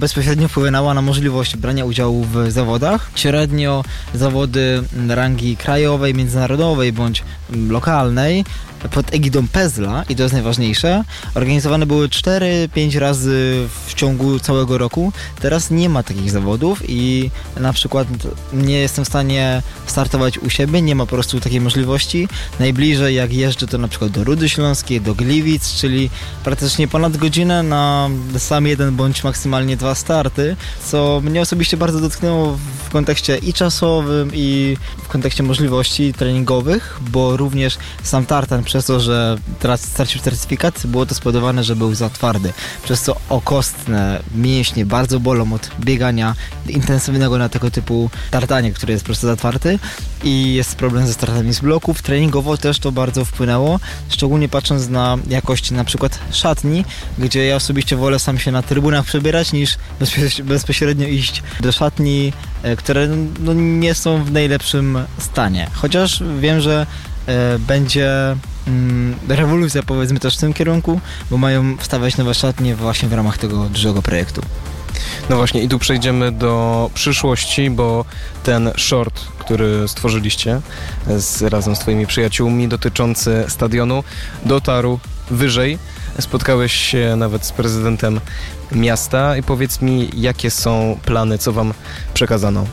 bezpośrednio wpłynęła na możliwość brania udziału w zawodach. Średnio zawody rangi krajowej, międzynarodowej bądź lokalnej pod egidą PEZL-a, i to jest najważniejsze, organizowane były 4-5 razy w ciągu całego roku. Teraz nie ma takich zawodów i na przykład nie jestem w stanie startować u siebie, nie ma po prostu takiej możliwości. Najbliżej jak jeżdżę to na przykład do Rudy Śląskiej, do Gliwic, czyli praktycznie ponad godzinę na sam jeden bądź maksymalnie 2 starty, co mnie osobiście bardzo dotknęło w kontekście i czasowym, i w kontekście możliwości treningowych, bo również sam tartan przez to, że teraz stracił certyfikat, było to spowodowane, że był za twardy. Przez co okostne mięśnie bardzo bolą od biegania intensywnego na tego typu tartanie, który jest po prostu za twardy, i jest problem ze stratami z bloków. Treningowo też to bardzo wpłynęło, szczególnie patrząc na jakość na przykład szatni, gdzie ja osobiście wolę sam się na trybunach przebierać, niż bezpośrednio iść do szatni, które nie są w najlepszym stanie. Chociaż wiem, że będzie rewolucja, powiedzmy, też w tym kierunku, bo mają wstawiać nowe szatnie właśnie w ramach tego dużego projektu. No właśnie, i tu przejdziemy do przyszłości, bo ten short, który stworzyliście razem z twoimi przyjaciółmi, dotyczący stadionu, dotarł wyżej. Spotkałeś się nawet z prezydentem miasta i powiedz mi, jakie są plany, co wam przekazano?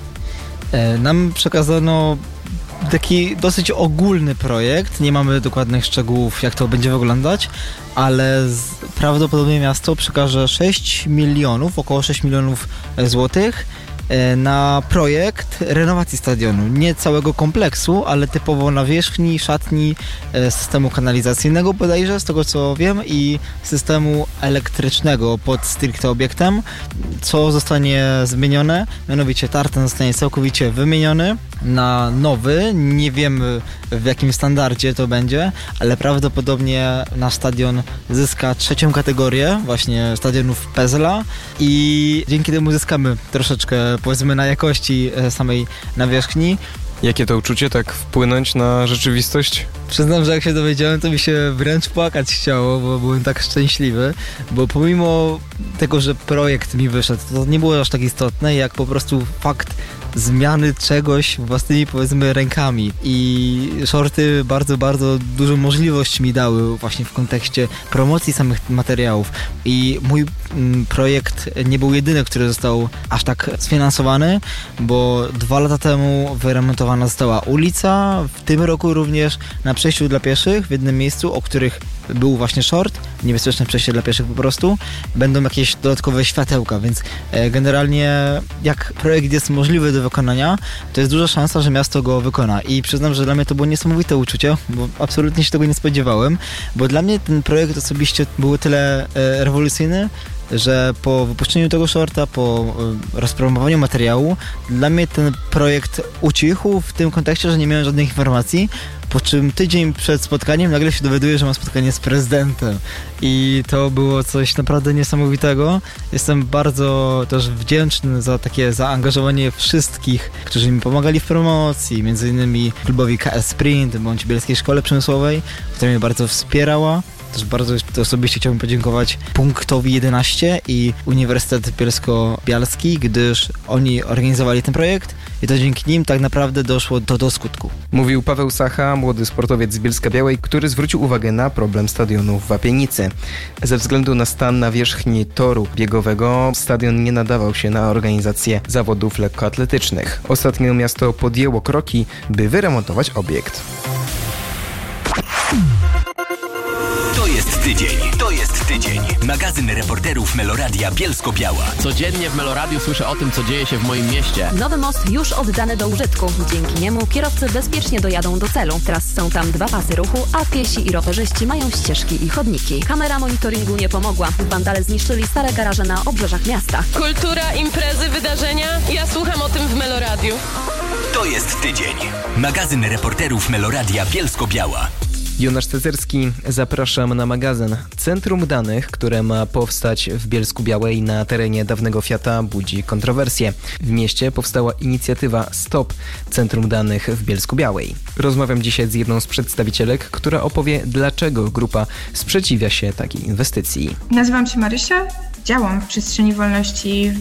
Nam przekazano taki dosyć ogólny projekt, nie mamy dokładnych szczegółów, jak to będzie wyglądać, ale prawdopodobnie miasto przekaże 6 milionów, około 6 milionów złotych na projekt renowacji stadionu. Nie całego kompleksu, ale typowo nawierzchni, szatni, systemu kanalizacyjnego bodajże, z tego co wiem, i systemu elektrycznego pod stricte obiektem, co zostanie zmienione. Mianowicie tartan zostanie całkowicie wymieniony na nowy. Nie wiemy, w jakim standardzie to będzie, ale prawdopodobnie nasz stadion zyska 3. kategorię właśnie stadionów PEZL-a i dzięki temu zyskamy troszeczkę, powiedzmy, na jakości samej nawierzchni. Jakie to uczucie, tak wpłynąć na rzeczywistość? Przyznam, że jak się dowiedziałem, to mi się wręcz płakać chciało, bo byłem tak szczęśliwy, bo pomimo tego, że projekt mi wyszedł, to nie było aż tak istotne, jak po prostu fakt zmiany czegoś własnymi, powiedzmy, rękami. I shorty bardzo, bardzo dużą możliwość mi dały właśnie w kontekście promocji samych materiałów. I mój projekt nie był jedyny, który został aż tak sfinansowany, bo 2 lata temu wyremontowana została ulica, w tym roku również na przejściu dla pieszych w jednym miejscu, o których był właśnie short, niebezpieczne przejście dla pieszych po prostu, będą jakieś dodatkowe światełka, więc generalnie jak projekt jest możliwy do wykonania, to jest duża szansa, że miasto go wykona, i przyznam, że dla mnie to było niesamowite uczucie, bo absolutnie się tego nie spodziewałem, bo dla mnie ten projekt osobiście był tyle rewolucyjny, że po wypuszczeniu tego shorta, po rozpromowaniu materiału, dla mnie ten projekt ucichł w tym kontekście, że nie miałem żadnych informacji, po czym tydzień przed spotkaniem nagle się dowiaduję, że mam spotkanie z prezydentem, i to było coś naprawdę niesamowitego. Jestem bardzo też wdzięczny za takie zaangażowanie wszystkich, którzy mi pomagali w promocji, między innymi klubowi KS Sprint bądź Bielskiej Szkole Przemysłowej, która mnie bardzo wspierała. Też bardzo osobiście chciałbym podziękować Punktowi 11 i Uniwersytet Bielsko-Bialski, gdyż oni organizowali ten projekt i to dzięki nim tak naprawdę doszło to do skutku. Mówił Paweł Sacha, młody sportowiec z Bielska-Białej, który zwrócił uwagę na problem stadionu w Wapienicy. Ze względu na stan nawierzchni toru biegowego stadion nie nadawał się na organizację zawodów lekkoatletycznych. Ostatnio miasto podjęło kroki, by wyremontować obiekt. To jest tydzień. Magazyn reporterów Meloradia Bielsko-Biała. Codziennie w Meloradiu słyszę o tym, co dzieje się w moim mieście. Nowy most już oddany do użytku. Dzięki niemu kierowcy bezpiecznie dojadą do celu. Teraz są tam 2 pasy ruchu, a piesi i rowerzyści mają ścieżki i chodniki. Kamera monitoringu nie pomogła. Wandale zniszczyli stare garaże na obrzeżach miasta. Kultura, imprezy, wydarzenia. Ja słucham o tym w Meloradiu. To jest tydzień. Magazyn reporterów Meloradia Bielsko-Biała. Jonasz Cezerski, zapraszam na magazyn. Centrum danych, które ma powstać w Bielsku-Białej na terenie dawnego Fiata, budzi kontrowersje. W mieście powstała inicjatywa Stop Centrum Danych w Bielsku-Białej. Rozmawiam dzisiaj z jedną z przedstawicielek, która opowie, dlaczego grupa sprzeciwia się takiej inwestycji. Nazywam się Marysia, działam w przestrzeni wolności